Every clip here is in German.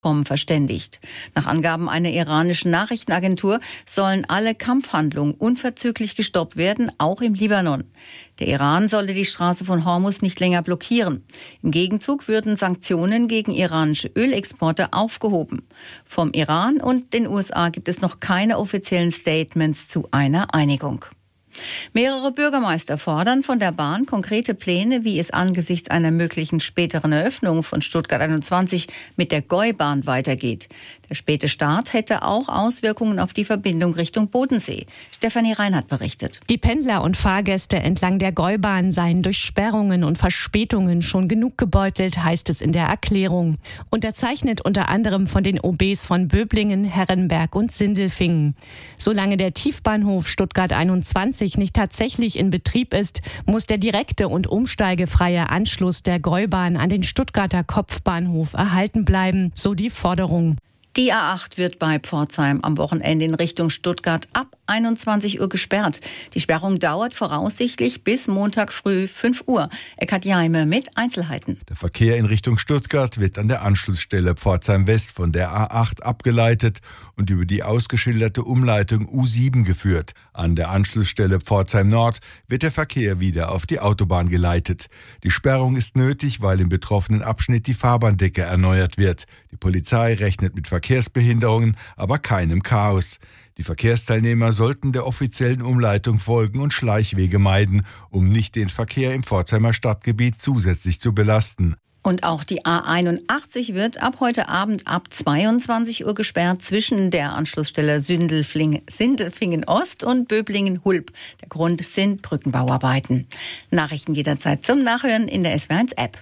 verständigt. Nach Angaben einer iranischen Nachrichtenagentur sollen alle Kampfhandlungen unverzüglich gestoppt werden, auch im Libanon. Der Iran solle die Straße von Hormuz nicht länger blockieren. Im Gegenzug würden Sanktionen gegen iranische Ölexporte aufgehoben. Vom Iran und den USA gibt es noch keine offiziellen Statements zu einer Einigung. Mehrere Bürgermeister fordern von der Bahn konkrete Pläne, wie es angesichts einer möglichen späteren Eröffnung von Stuttgart 21 mit der Gäubahn weitergeht. Der späte Start hätte auch Auswirkungen auf die Verbindung Richtung Bodensee. Stefanie Reinhardt berichtet. Die Pendler und Fahrgäste entlang der Gäubahn seien durch Sperrungen und Verspätungen schon genug gebeutelt, heißt es in der Erklärung. Unterzeichnet unter anderem von den OBs von Böblingen, Herrenberg und Sindelfingen. Solange der Tiefbahnhof Stuttgart 21 nicht tatsächlich in Betrieb ist, muss der direkte und umsteigefreie Anschluss der Gäubahn an den Stuttgarter Kopfbahnhof erhalten bleiben, so die Forderung. Die A8 wird bei Pforzheim am Wochenende in Richtung Stuttgart ab 21 Uhr gesperrt. Die Sperrung dauert voraussichtlich bis Montag früh 5 Uhr. Eckhard Jaime mit Einzelheiten. Der Verkehr in Richtung Stuttgart wird an der Anschlussstelle Pforzheim West von der A8 abgeleitet und über die ausgeschilderte Umleitung U7 geführt. An der Anschlussstelle Pforzheim Nord wird der Verkehr wieder auf die Autobahn geleitet. Die Sperrung ist nötig, weil im betroffenen Abschnitt die Fahrbahndecke erneuert wird. Die Polizei rechnet mit Verkehrsbehinderungen, aber keinem Chaos. Die Verkehrsteilnehmer sollten der offiziellen Umleitung folgen und Schleichwege meiden, um nicht den Verkehr im Pforzheimer Stadtgebiet zusätzlich zu belasten. Und auch die A81 wird ab heute Abend ab 22 Uhr gesperrt zwischen der Anschlussstelle Sindelfingen Ost und Böblingen-Hulb. Der Grund sind Brückenbauarbeiten. Nachrichten jederzeit zum Nachhören in der SWR1-App.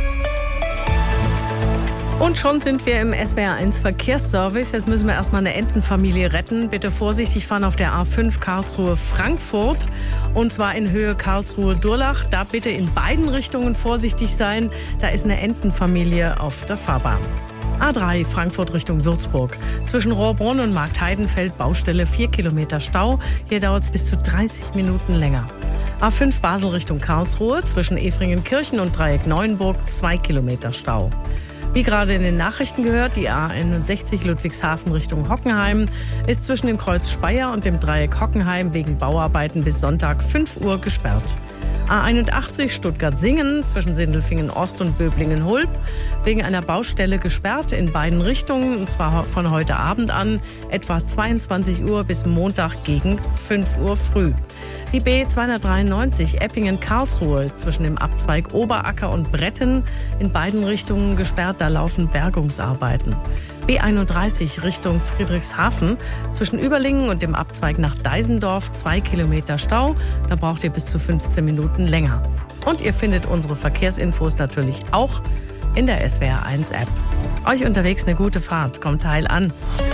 Und schon sind wir im SWR1 Verkehrsservice. Jetzt müssen wir erstmal eine Entenfamilie retten. Bitte vorsichtig fahren auf der A5 Karlsruhe-Frankfurt. Und zwar in Höhe Karlsruhe-Durlach. Da bitte in beiden Richtungen vorsichtig sein. Da ist eine Entenfamilie auf der Fahrbahn. A3 Frankfurt Richtung Würzburg. Zwischen Rohrbrunn und Marktheidenfeld Baustelle 4 Kilometer Stau. Hier dauert es bis zu 30 Minuten länger. A5 Basel Richtung Karlsruhe. Zwischen Efringenkirchen und Dreieck Neuenburg 2 Kilometer Stau. Wie gerade in den Nachrichten gehört, die A61 Ludwigshafen Richtung Hockenheim ist zwischen dem Kreuz Speyer und dem Dreieck Hockenheim wegen Bauarbeiten bis Sonntag 5 Uhr gesperrt. A81 Stuttgart-Singen zwischen Sindelfingen Ost und Böblingen-Hulb wegen einer Baustelle gesperrt in beiden Richtungen, und zwar von heute Abend an etwa 22 Uhr bis Montag gegen 5 Uhr früh. Die B293 Eppingen-Karlsruhe ist zwischen dem Abzweig Oberacker und Bretten in beiden Richtungen gesperrt, da laufen Bergungsarbeiten. B31 Richtung Friedrichshafen zwischen Überlingen und dem Abzweig nach Deisendorf 2 Kilometer Stau, da braucht ihr bis zu 15 Minuten länger. Und ihr findet unsere Verkehrsinfos natürlich auch in der SWR1-App. Euch unterwegs eine gute Fahrt, kommt heil an.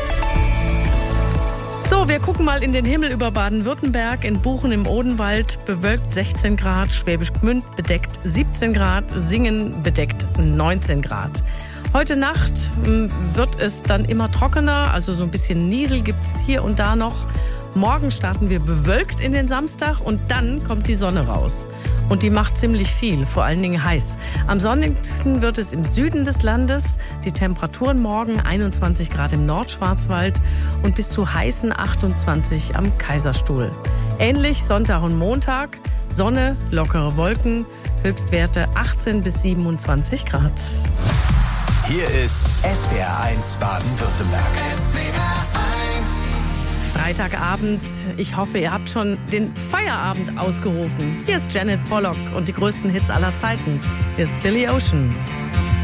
So, wir gucken mal in den Himmel über Baden-Württemberg. In Buchen im Odenwald bewölkt 16 Grad, Schwäbisch Gmünd bedeckt 17 Grad, Singen bedeckt 19 Grad. Heute Nacht wird es dann immer trockener, also so ein bisschen Niesel gibt es hier und da noch. Morgen starten wir bewölkt in den Samstag und dann kommt die Sonne raus. Und die macht ziemlich viel, vor allen Dingen heiß. Am sonnigsten wird es im Süden des Landes. Die Temperaturen morgen 21 Grad im Nordschwarzwald und bis zu heißen 28 am Kaiserstuhl. Ähnlich Sonntag und Montag, Sonne, lockere Wolken, Höchstwerte 18 bis 27 Grad. Hier ist SWR1 Baden-Württemberg. Freitagabend. Ich hoffe, ihr habt schon den Feierabend ausgerufen. Hier ist Janet Pollock und die größten Hits aller Zeiten. Hier ist Billy Ocean.